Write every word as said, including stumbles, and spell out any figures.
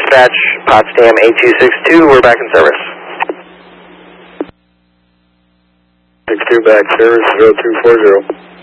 dispatch, Potsdam eight two six two, we're back in service. six two back, service zero two four zero.